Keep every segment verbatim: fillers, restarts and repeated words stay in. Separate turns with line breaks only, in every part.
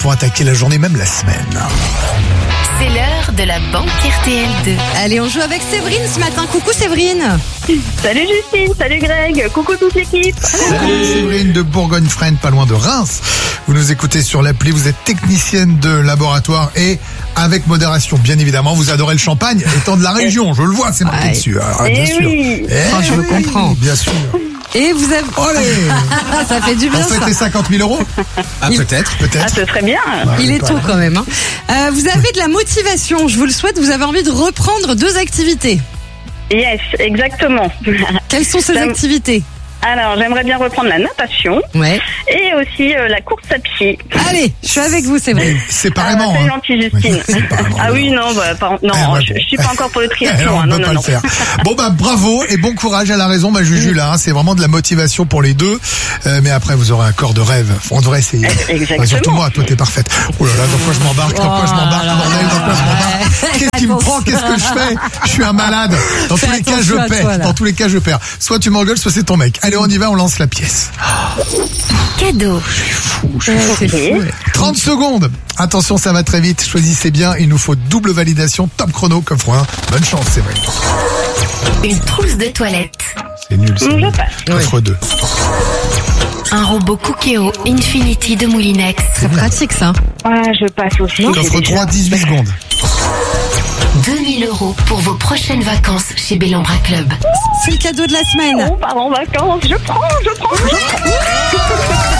pour attaquer la journée, même la semaine.
C'est l'heure de la banque R T L deux.
Allez, on joue avec Séverine ce matin. Coucou Séverine.
Salut Justine, salut Greg, coucou toute l'équipe.
Salut Séverine de Bourgogne-Franche, pas loin de Reims. Vous nous écoutez sur l'appli, vous êtes technicienne de laboratoire et avec modération, bien évidemment. Vous adorez le champagne, étant de la région, je le vois, c'est marqué
Ouais.
dessus. Alors,
Eh
bien sûr.
oui.
Eh
Oh, je le
oui,
comprends.
Bien sûr.
Et vous avez...
Allez,
ça fait du
on
bien
fait
ça.
les cinquante mille euros.
Ah, peut-être.
Ah,
Peut-être.
ce serait bien.
Ouais,
Il est
pas
tôt
mal.
quand même. Hein. Euh, vous avez de la motivation, je vous le souhaite. Vous avez envie de reprendre deux activités.
Yes, exactement.
Quelles sont ces
Ça me-
activités?
Alors, j'aimerais bien reprendre la natation
Ouais.
et aussi euh, la course à pied.
Allez, je suis avec vous Séverine.
Séparément.
Ah, c'est
hein.
gentil, Justine.
Ouais, séparément,
Ah oui,
alors.
non, bah, par- non,
Eh, ouais,
je,
bon.
je suis pas encore pour le
Eh,
triathlon.
on
hein,
ne
non,
peut
non,
pas
non.
le faire. Bon bah bravo et bon courage à la raison, bah Juju là, hein, c'est vraiment de la motivation pour les deux. Euh, mais après vous aurez un corps de rêve. On devrait essayer.
Exactement.
Enfin, surtout moi, toi t'es parfaite. Oh là là, dans quoi je m'embarque, dans quoi je m'embarque,
Oh,
bordel, dans quoi je m'embarque. Qu'est-ce qui me prend, qu'est-ce que je fais? Je suis un malade. Dans
Fais
tous les cas je
attention à
perds.
toi, là.
Dans tous les cas je perds. Soit tu m'engueules, soit c'est ton mec. Allez on y va, on lance la pièce.
Cadeau.
C'est fou.
Ok.
trente secondes. Attention, ça va très vite. Choisissez bien. Il nous faut double validation. Top chrono, coffre un. Bonne chance, c'est vrai.
Une trousse de toilette.
C'est nul, c'est
Je
nul.
passe.
Coffre deux.
Un robot Cookéo Infinity de Moulinex.
C'est pratique ça.
Ah, je passe aussi. j'ai
Coffre
déjà-
trois, dix-huit secondes.
deux mille euros pour vos prochaines vacances chez Bellambra Club.
C'est le cadeau de la semaine.
On part en vacances. Je prends, je prends, je prends.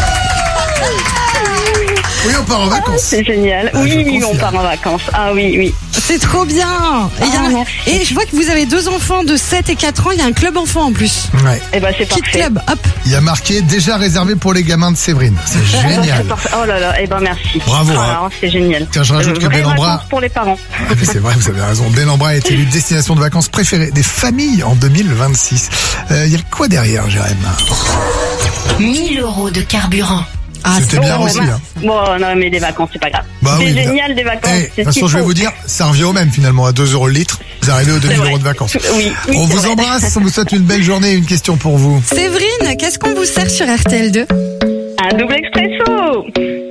Oui, on part en vacances.
C'est génial.
Ah, je
Oui,
confirme.
on part en vacances. Ah oui, oui.
C'est trop bien. Et, il y a-
Ah, merci.
et je vois que vous avez deux enfants de sept et quatre ans. Il y a un club enfant en plus.
Ouais.
Eh ben, c'est
Kid
parfait.
Club, hop.
Il y a marqué déjà réservé pour les gamins de Séverine. C'est
C'est
génial.
parfait. Oh là là, eh ben merci.
Bravo,
Oh
hein.
là, c'est génial.
Tiens, je rajoute
Euh,
que
vraies
Bellambra-
vacances pour les parents.
Ah, mais c'est vrai, vous avez raison. Bellambra est élu destination de vacances préférée des familles en deux mille vingt-six. Euh, Il y a quoi derrière, Jérém?
mille euros de carburant.
Ah,
C'était
c'est
bien
bon.
aussi. Hein.
Bon, non, mais des vacances, c'est pas grave.
Bah
c'est
oui,
génial, des vacances.
Eh, de
c'est
toute
ce
façon,
qu'il
je vais
faut.
vous dire, ça revient au même finalement, à deux euros le litre. Vous arrivez aux deux
C'est
mille
vrai.
euros de vacances.
Oui, oui,
On
c'est
vous
vrai.
embrasse, on vous souhaite une belle journée et une question pour vous.
Séverine, qu'est-ce qu'on vous sert sur R T L deux?
Un double expresso.